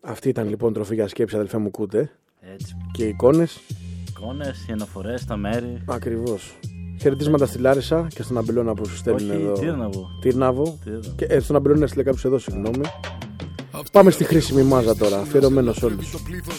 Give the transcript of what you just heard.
Αυτή ήταν λοιπόν τροφή για σκέψη, αδελφέ μου, Κούτε. Έτσι. Και εικόνες. Εικόνες, οι αναφορές, τα μέρη. Ακριβώς. Χαιρετίσματα στη Λάρισα και στον Αμπελώνα που σου στέλνουν εδώ. Τύρναβο. Και στον Αμπελώνα έστειλε κάποιος εδώ, συγγνώμη. Πάμε στη χρήσιμη μάζα τώρα, αφιερωμένο σε όλους.